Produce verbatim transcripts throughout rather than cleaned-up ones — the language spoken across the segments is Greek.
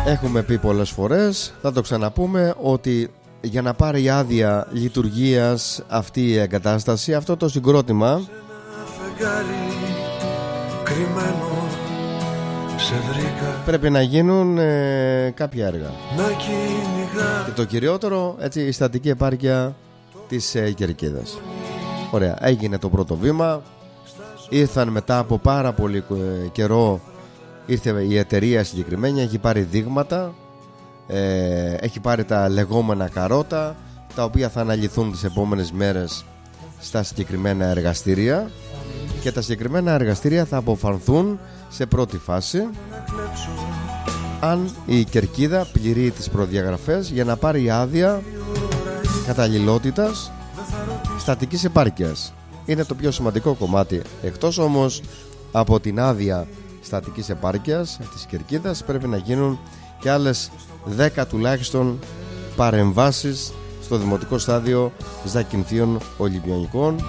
Έχουμε πει πολλές φορές, θα το ξαναπούμε, ότι για να πάρει άδεια λειτουργίας αυτή η εγκατάσταση, αυτό το συγκρότημα, πρέπει να γίνουν ε, κάποια έργα. Και το κυριότερο, έτσι, η στατική επάρκεια της ε, Κερκίδας. Ωραία, έγινε το πρώτο βήμα. Ήρθαν μετά από πάρα πολύ ε, καιρό, ήρθε η εταιρεία συγκεκριμένη, έχει πάρει δείγματα, ε, έχει πάρει τα λεγόμενα καρότα, τα οποία θα αναλυθούν τις επόμενες μέρες στα συγκεκριμένα εργαστήρια, και τα συγκεκριμένα εργαστήρια θα αποφανθούν σε πρώτη φάση αν η Κερκίδα πληρεί τις προδιαγραφές για να πάρει άδεια καταλληλότητας στατικής επάρκειας. Είναι το πιο σημαντικό κομμάτι. Εκτός όμως από την άδεια στατικής επάρκειας της Κερκίδας, πρέπει να γίνουν και άλλες δέκα τουλάχιστον παρεμβάσεις στο δημοτικό στάδιο Ζακυνθίων Ολυμπιονικών.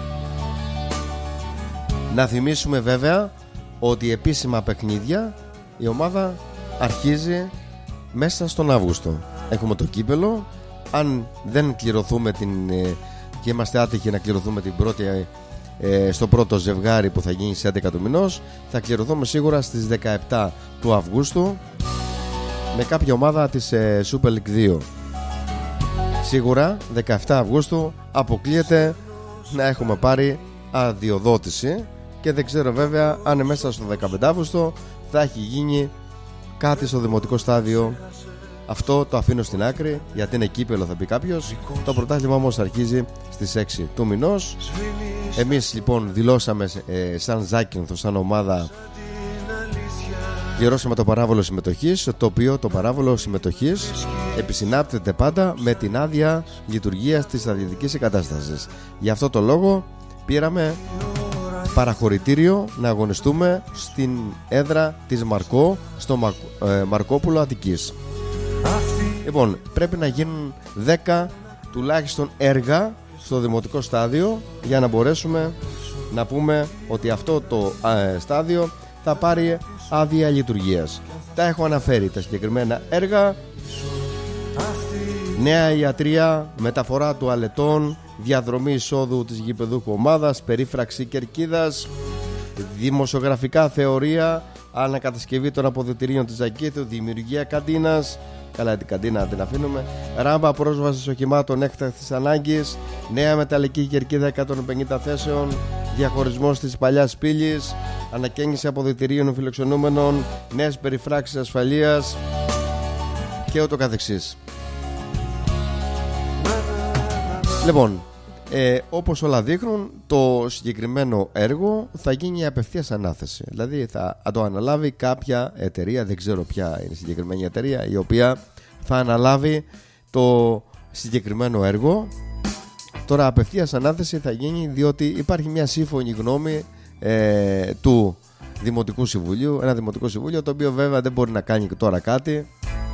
Να θυμίσουμε βέβαια ότι επίσημα παιχνίδια η ομάδα αρχίζει μέσα στον Αύγουστο. Έχουμε το κύπελο. Αν δεν κληρωθούμε την, και είμαστε άτυχοι να κληρωθούμε την πρώτη, ε, στο πρώτο ζευγάρι που θα γίνει σε έντεκα του μηνός, θα κληρωθούμε σίγουρα στις δεκαεπτά του Αυγούστου με κάποια ομάδα της ε, Super League δύο. Σίγουρα δεκαεπτά Αυγούστου αποκλείεται να έχουμε πάρει αδειοδότηση, και δεν ξέρω βέβαια αν μέσα στο δεκαπέντε Αυγούστου θα έχει γίνει κάτι στο δημοτικό στάδιο. Αυτό το αφήνω στην άκρη, γιατί είναι κύπελο, θα πει κάποιος. Το πρωτάθλημα όμως αρχίζει στις έξι του μηνός. Εμείς λοιπόν δηλώσαμε ε, σαν Ζάκυνθο, σαν ομάδα, πληρώσαμε το παράβολο συμμετοχής, το οποίο το παράβολο συμμετοχής επισυνάπτεται πάντα με την άδεια λειτουργίας της στρατιωτικής εγκατάστασης. Γι' αυτό το λόγο πήραμε παραχωρητήριο να αγωνιστούμε στην έδρα της Μαρκό, στο Μα, ε, Μαρκόπουλο Αττικής. Λοιπόν, πρέπει να γίνουν δέκα τουλάχιστον έργα στο δημοτικό στάδιο για να μπορέσουμε να πούμε ότι αυτό το ε, στάδιο θα πάρει άδεια λειτουργίας. Τα έχω αναφέρει τα συγκεκριμένα έργα: νέα ιατρία, μεταφορά τουαλετών, διαδρομή εισόδου της γηπεδούχου ομάδας, περίφραξη Κερκίδας, δημοσιογραφικά θεωρία, ανακατασκευή των αποδυτηρίων της Ζακήθου, δημιουργία καντίνας. Καλά, την καντίνα την αφήνουμε. Ράμπα πρόσβασης οχημάτων έκτακτης ανάγκης, νέα μεταλλική Κερκίδα εκατόν πενήντα θέσεων, διαχωρισμός της παλιάς πύλης, ανακαίνιση αποδυτηρίων φιλοξενούμενων, νέες περιφράξεις ασφαλείας και ούτω καθεξής. Λοιπόν, ε, όπως όλα δείχνουν, το συγκεκριμένο έργο θα γίνει απευθείας ανάθεση. Δηλαδή θα το αναλάβει κάποια εταιρεία, δεν ξέρω ποια είναι η συγκεκριμένη εταιρεία, η οποία θα αναλάβει το συγκεκριμένο έργο. Τώρα απευθείας ανάθεση θα γίνει διότι υπάρχει μια σύμφωνη γνώμη ε, του Δημοτικού Συμβουλίου. Ένα Δημοτικό Συμβούλιο το οποίο βέβαια δεν μπορεί να κάνει τώρα κάτι.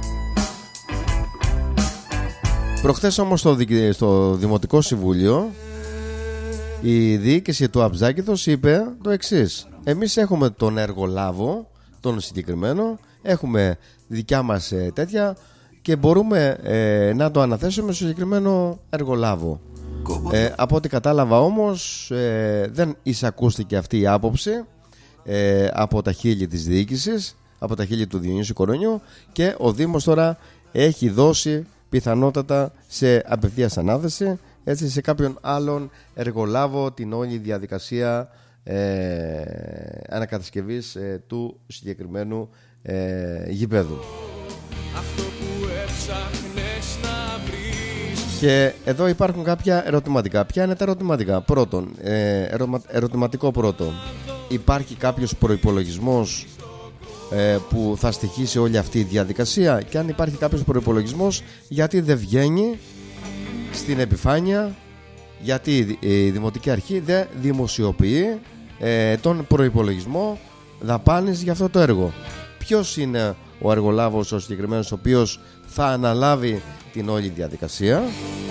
Προχθές όμως στο, στο Δημοτικό Συμβούλιο η διοίκηση του Αμπζάκηθος είπε το εξής: εμείς έχουμε τον εργολάβο, τον συγκεκριμένο, έχουμε δικιά μας ε, τέτοια, και μπορούμε ε, να το αναθέσουμε στο συγκεκριμένο εργολάβο. ε, Από ό,τι κατάλαβα όμως ε, δεν εισακούστηκε αυτή η άποψη ε, από τα χείλη της διοίκησης, από τα χείλη του Διονύσου Κορονιού, και ο Δήμος τώρα έχει δώσει πιθανότατα σε απευθείας ανάθεση, έτσι, σε κάποιον άλλον εργολάβο την όλη διαδικασία ε, ανακατασκευής ε, του συγκεκριμένου ε, γηπέδου. Αυτό που έψαχνες να βρεις. Και εδώ υπάρχουν κάποια ερωτηματικά. Ποια είναι τα ερωτηματικά? Πρώτον, ε, ερωμα, ερωτηματικό πρώτο: υπάρχει κάποιος προϋπολογισμός που θα στοιχήσει όλη αυτή η διαδικασία? Και αν υπάρχει κάποιος προϋπολογισμός, γιατί δεν βγαίνει στην επιφάνεια, γιατί η Δημοτική Αρχή δεν δημοσιοποιεί ε, τον προϋπολογισμό δαπάνης για αυτό το έργο? Ποιος είναι ο εργολάβος ο συγκεκριμένος ο οποίος θα αναλάβει την όλη διαδικασία?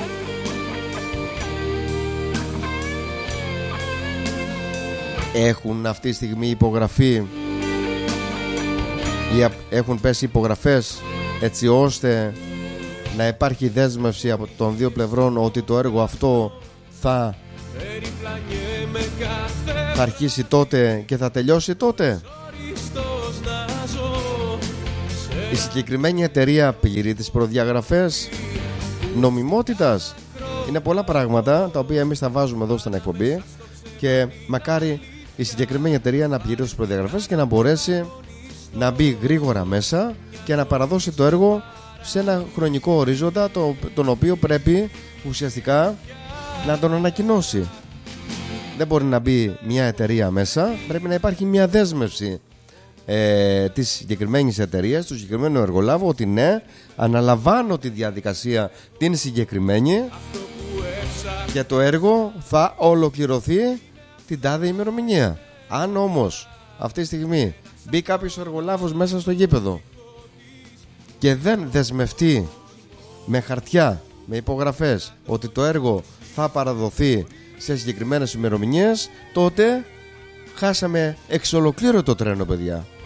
Έχουν αυτή τη στιγμή υπογραφεί, έχουν πέσει υπογραφές έτσι ώστε να υπάρχει δέσμευση από των δύο πλευρών ότι το έργο αυτό θα, θα αρχίσει τότε και θα τελειώσει τότε. Η συγκεκριμένη εταιρεία πληρεί τις προδιαγραφές νομιμότητας? Είναι πολλά πράγματα τα οποία εμείς θα βάζουμε εδώ στην εκπομπή και μακάρι η συγκεκριμένη εταιρεία να πληρεί τις προδιαγραφές και να μπορέσει να μπει γρήγορα μέσα και να παραδώσει το έργο σε ένα χρονικό ορίζοντα το, τον οποίο πρέπει ουσιαστικά να τον ανακοινώσει. Δεν μπορεί να μπει μια εταιρεία μέσα, πρέπει να υπάρχει μια δέσμευση ε, της συγκεκριμένης εταιρείας, του συγκεκριμένου εργολάβου, ότι ναι, αναλαμβάνω τη διαδικασία την συγκεκριμένη και το έργο θα ολοκληρωθεί την τάδε ημερομηνία. Αν όμως αυτή τη στιγμή μπει κάποιος εργολάβος μέσα στο γήπεδο και δεν δεσμευτεί με χαρτιά, με υπογραφές ότι το έργο θα παραδοθεί σε συγκεκριμένες ημερομηνίες, τότε χάσαμε εξ ολοκλήρου το τρένο, παιδιά.